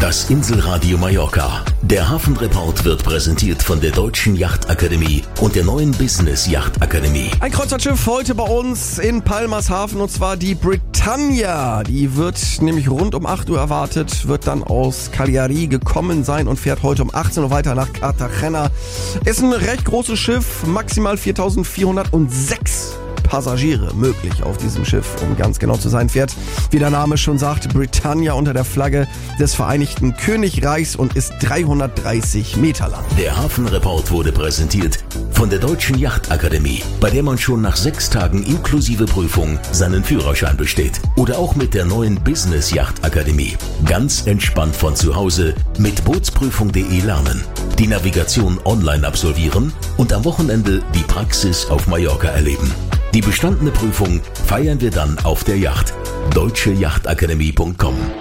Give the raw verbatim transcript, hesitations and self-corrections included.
Das Inselradio Mallorca. Der Hafenreport wird präsentiert von der Deutschen Yachtakademie und der neuen Business Yachtakademie. Ein Kreuzfahrtschiff heute bei uns in Palmas Hafen, und zwar die Britannia. Die wird nämlich rund um acht Uhr erwartet, wird dann aus Cagliari gekommen sein und fährt heute um achtzehn Uhr weiter nach Cartagena. Ist ein recht großes Schiff, maximal viertausendvierhundertsechs Passagiere möglich auf diesem Schiff, um ganz genau zu sein, fährt, wie der Name schon sagt, Britannia unter der Flagge des Vereinigten Königreichs und ist dreihundertdreißig Meter lang. Der Hafenreport wurde präsentiert von der Deutschen Yachtakademie, bei der man schon nach sechs Tagen inklusive Prüfung seinen Führerschein besteht. Oder auch mit der neuen Business Yachtakademie. Ganz entspannt von zu Hause mit bootsprüfung punkt de lernen, die Navigation online absolvieren und am Wochenende die Praxis auf Mallorca erleben. Die bestandene Prüfung feiern wir dann auf der Yacht. deutsche yachtakademie punkt com